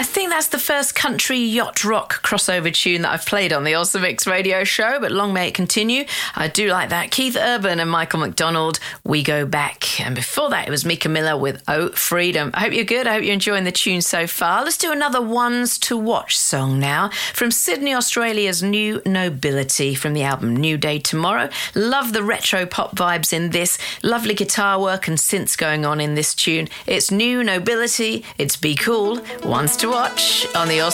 I think that's the first country yacht rock crossover tune that I've played on the Awesome Mix radio show, but long may it continue. I do like that. Keith Urban and Michael McDonald, We Go Back. And before that, it was Mika Miller with Oh Freedom. I hope you're good. I hope you're enjoying the tune so far. Let's do another Ones to Watch song now from Sydney, Australia's New Nobility from the album New Day Tomorrow. Love the retro pop vibes in this. Lovely guitar work and synths going on in this tune. It's New Nobility. It's Be Cool. Ones to Watch on the Awesome